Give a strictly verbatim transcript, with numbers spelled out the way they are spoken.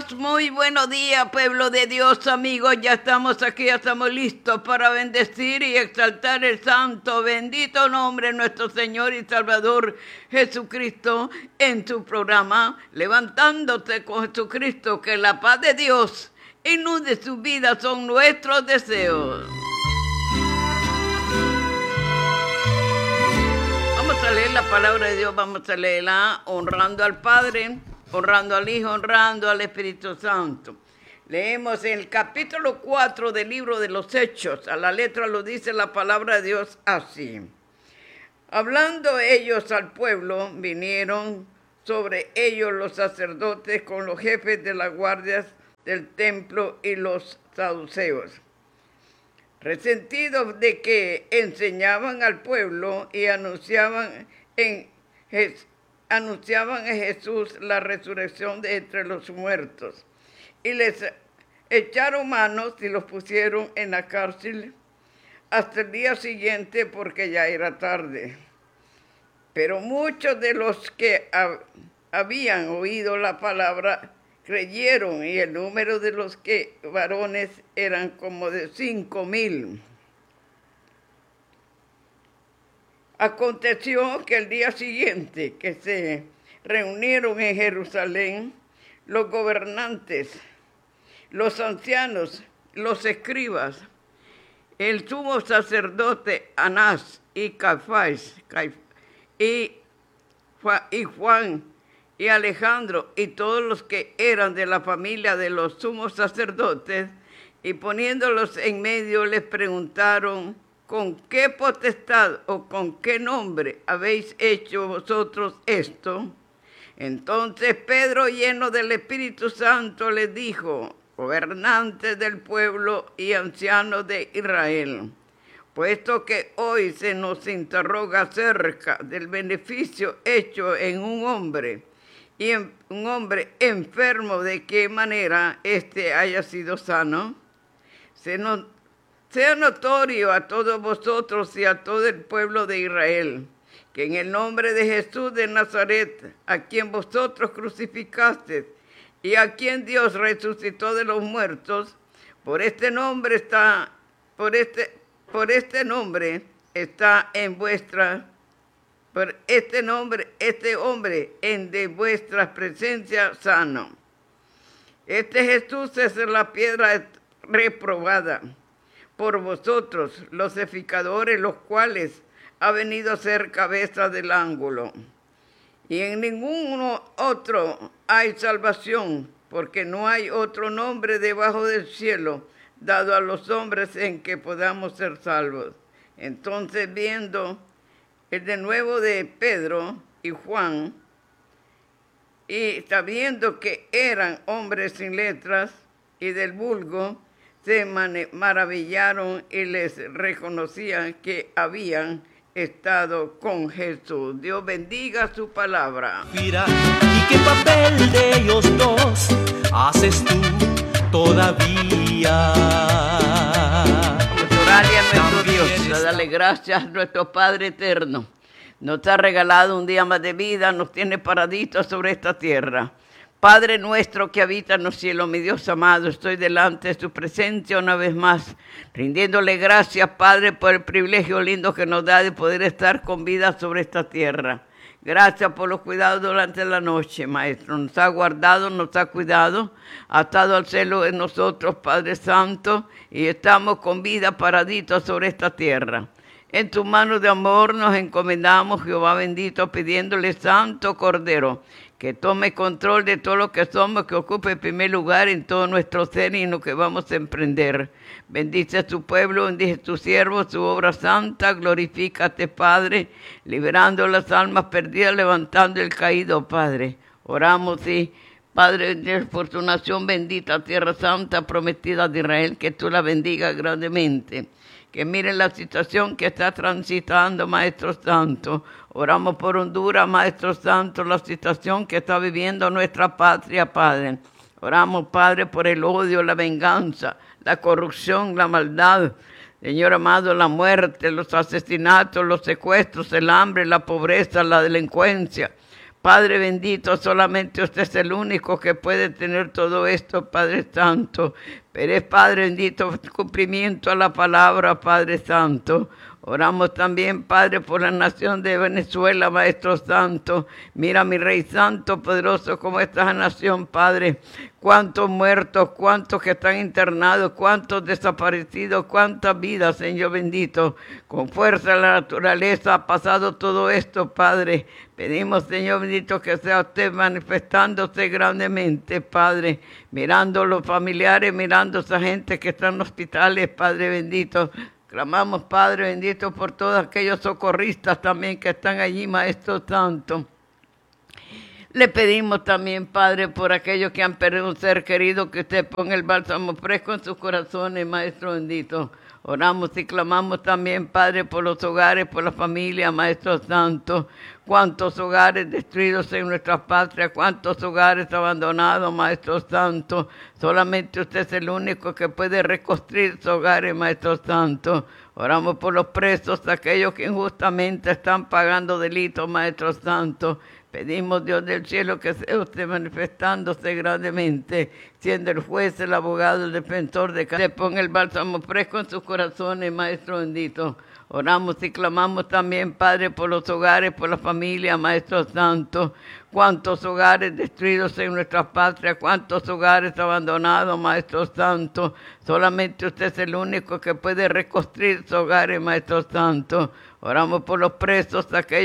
días, muy buenos días, pueblo de Dios, amigos. Ya estamos aquí, ya estamos listos para bendecir y exaltar el santo, bendito nombre de nuestro Señor y Salvador Jesucristo en su programa Levantándote con Jesucristo. Que la paz de Dios inunde su vida, son nuestros deseos. Vamos a leer la palabra de Dios, vamos a leerla honrando al Padre, honrando al Hijo, honrando al Espíritu Santo. Leemos en el capítulo cuatro del libro de los Hechos. A la letra lo dice la palabra de Dios así. Hablando ellos al pueblo, vinieron sobre ellos los sacerdotes con los jefes de las guardias del templo y los saduceos, resentidos de que enseñaban al pueblo y anunciaban en Jesús. anunciaban a Jesús la resurrección de entre los muertos, y les echaron manos y los pusieron en la cárcel hasta el día siguiente, porque ya era tarde. Pero muchos de los que hab- habían oído la palabra creyeron, y el número de los que varones eran como de cinco mil. Aconteció que el día siguiente que se reunieron en Jerusalén los gobernantes, los ancianos, los escribas, el sumo sacerdote Anás y Caifás, y, y Juan y Alejandro y todos los que eran de la familia de los sumos sacerdotes, y poniéndolos en medio les preguntaron: ¿con qué potestad o con qué nombre habéis hecho vosotros esto? Entonces Pedro, lleno del Espíritu Santo, les dijo: gobernantes del pueblo y ancianos de Israel, puesto que hoy se nos interroga acerca del beneficio hecho en un hombre, y en un hombre enfermo, de qué manera éste haya sido sano, se nos Sea notorio a todos vosotros y a todo el pueblo de Israel, que en el nombre de Jesús de Nazaret, a quien vosotros crucificasteis y a quien Dios resucitó de los muertos, por este nombre está, por este, por este nombre está en vuestra, por este nombre, este hombre en de vuestra presencia sano. Este Jesús es la piedra reprobada por vosotros, los edificadores, los cuales ha venido a ser cabeza del ángulo. Y en ninguno otro hay salvación, porque no hay otro nombre debajo del cielo dado a los hombres en que podamos ser salvos. Entonces, viendo el de nuevo de Pedro y Juan, y sabiendo que eran hombres sin letras y del vulgo, se maravillaron y les reconocían que habían estado con Jesús. Dios bendiga su palabra. Mira, ¿y qué papel de ellos dos haces tú todavía? Vamos a orarle a nuestro Dios, a darle gracias a nuestro Padre eterno. Nos ha regalado un día más de vida, nos tiene paraditos sobre esta tierra. Padre nuestro que habita en los cielos, mi Dios amado, estoy delante de tu presencia una vez más, rindiéndole gracias, Padre, por el privilegio lindo que nos da de poder estar con vida sobre esta tierra. Gracias por los cuidados durante la noche, Maestro. Nos ha guardado, nos ha cuidado, ha estado al celo de nosotros, Padre Santo, y estamos con vida paraditos sobre esta tierra. En tus manos de amor nos encomendamos, Jehová bendito, pidiéndole, Santo Cordero, que tome control de todo lo que somos, que ocupe el primer lugar en todo nuestro ser y en lo que vamos a emprender. Bendice a tu pueblo, bendice a tu siervo, su obra santa, glorifícate, Padre, liberando las almas perdidas, levantando el caído, Padre. Oramos y, Padre, por tu nación bendita, tierra santa, prometida de Israel, que tú la bendigas grandemente. Que miren la situación que está transitando, Maestro Santo. Oramos por Honduras, Maestro Santo, la situación que está viviendo nuestra patria, Padre. Oramos, Padre, por el odio, la venganza, la corrupción, la maldad. Señor amado, la muerte, los asesinatos, los secuestros, el hambre, la pobreza, la delincuencia. Padre bendito, solamente usted es el único que puede tener todo esto, Padre Santo. Pero es, Padre bendito, cumplimiento a la palabra, Padre Santo. Oramos también, Padre, por la nación de Venezuela, Maestro Santo. Mira, mi Rey Santo, poderoso, como esta nación, Padre. Cuántos muertos, cuántos que están internados, cuántos desaparecidos, cuántas vidas, Señor bendito. Con fuerza de la naturaleza ha pasado todo esto, Padre. Pedimos, Señor bendito, que sea usted manifestándose grandemente, Padre. Mirando a los familiares, mirando a esa gente que está en los hospitales, Padre bendito. Clamamos, Padre bendito, por todos aquellos socorristas también que están allí, Maestro Santo. Le pedimos también, Padre, por aquellos que han perdido un ser querido, que usted ponga el bálsamo fresco en sus corazones, Maestro bendito. Oramos y clamamos también, Padre, por los hogares, por la familia, Maestro Santo. Cuántos hogares destruidos en nuestra patria, cuántos hogares abandonados, Maestro Santo. Solamente usted es el único que puede reconstruir sus hogares, Maestro Santo. Oramos por los presos, aquellos que injustamente están pagando delitos, Maestro Santo. Pedimos, Dios del cielo, que sea usted manifestándose grandemente, siendo el juez, el abogado, el defensor de cada. Ponga el bálsamo fresco en sus corazones, Maestro bendito. Oramos y clamamos también, Padre, por los hogares, por la familia, Maestro Santo. Cuántos hogares destruidos en nuestra patria, cuántos hogares abandonados, Maestro Santo. Solamente usted es el único que puede reconstruir sus hogares, Maestro Santo. Oramos por los presos, aquellos